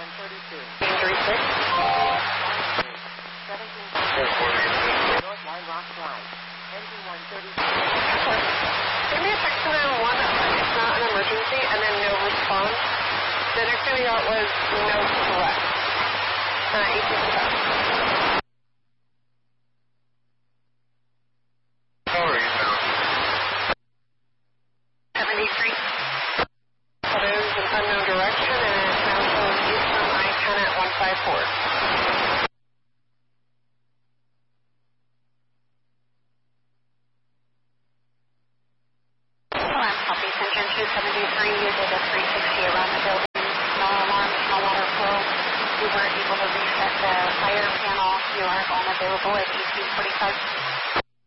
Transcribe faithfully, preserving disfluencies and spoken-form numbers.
one thirty-two. three six. seventeen forty-two. North Line Rock Drive. Engine one thirty-two. Give me a text to nine one one. It's not an emergency, and then no response. The next thing we got was no threat. Uh, eighteen percent. How are you now? seventy-three. That is an unknown direction, and it's now showing east on I ten at one five four. Copy, Central two seventy-three, you did a three sixty around the building, no alarm, no water flow. You weren't able to reset the fire panel. You are unavailable at eighteen forty-five.